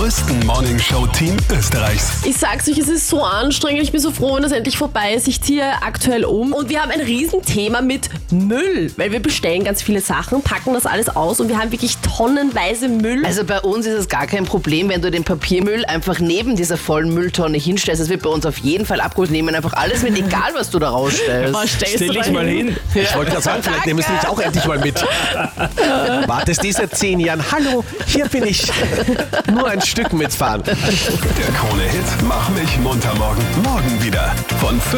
größten Morningshow-Team Österreichs. Ich sag's euch, es ist so anstrengend. Ich bin so froh, wenn das endlich vorbei ist. Ich ziehe aktuell um und wir haben ein Riesenthema mit Müll, weil wir bestellen ganz viele Sachen, packen das alles aus und wir haben wirklich tonnenweise Müll. Also bei uns ist es gar kein Problem, wenn du den Papiermüll einfach neben dieser vollen Mülltonne hinstellst. Das wird bei uns auf jeden Fall abgeholt. Nehmen einfach alles mit, egal was du da rausstellst. Was stellst Stell du da dich mal hin. Ich wollte gerade sagen, vielleicht nehmen Sie mich auch endlich mal mit. Wartest diese 10 Jahren. Hallo, hier bin ich. Nur ein Stück mitfahren. Der Krone-Hit Mach mich munter morgen. Morgen wieder. Von 5